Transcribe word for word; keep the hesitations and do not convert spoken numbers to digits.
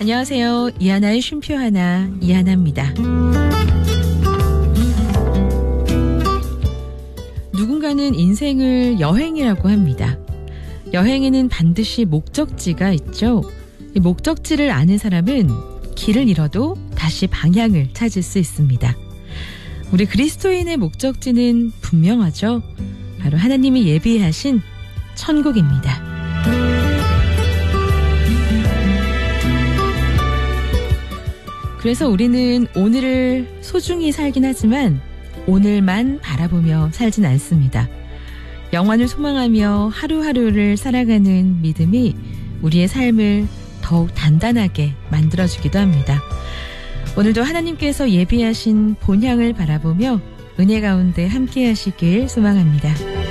안녕하세요. 이하나의 쉼표 하나, 이하나입니다. 누군가는 인생을 여행이라고 합니다. 여행에는 반드시 목적지가 있죠. 이 목적지를 아는 사람은 길을 잃어도 다시 방향을 찾을 수 있습니다. 우리 그리스도인의 목적지는 분명하죠. 바로 하나님이 예비하신 천국입니다. 그래서 우리는 오늘을 소중히 살긴 하지만 오늘만 바라보며 살진 않습니다. 영원을 소망하며 하루하루를 살아가는 믿음이 우리의 삶을 더욱 단단하게 만들어주기도 합니다. 오늘도 하나님께서 예비하신 본향을 바라보며 은혜 가운데 함께 하시길 소망합니다.